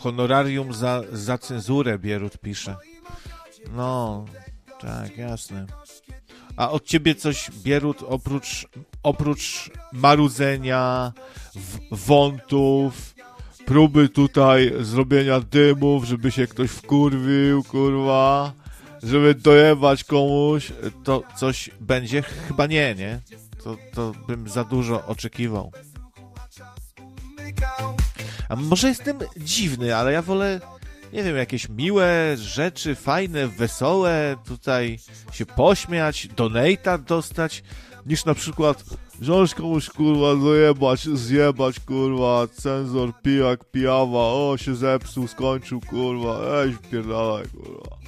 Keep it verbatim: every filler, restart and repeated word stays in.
Honorarium za, za cenzurę, Bierut pisze. No, tak, jasne. A od ciebie coś, Bierut, oprócz, oprócz marudzenia, w, wątów, próby tutaj zrobienia dymów, żeby się ktoś wkurwił, kurwa, żeby dojebać komuś, to coś będzie? Chyba nie, nie? To, to bym za dużo oczekiwał. A może jestem dziwny, ale ja wolę, nie wiem, jakieś miłe rzeczy, fajne, wesołe, tutaj się pośmiać, donate'a dostać, niż na przykład wziąć komuś, kurwa, dojebać, zjebać, kurwa, cenzor, pijak, pijawa, o, się zepsuł, skończył, kurwa, ej, wpierdalaj, kurwa.